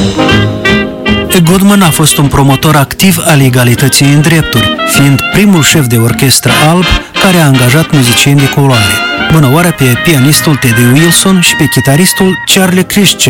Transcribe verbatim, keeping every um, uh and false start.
Goodman a fost un promotor activ al egalității în drepturi, fiind primul șef de orchestră alb care a angajat muzicieni de culoare. Bună oară pe pianistul Teddy Wilson și pe chitaristul Charlie Christian.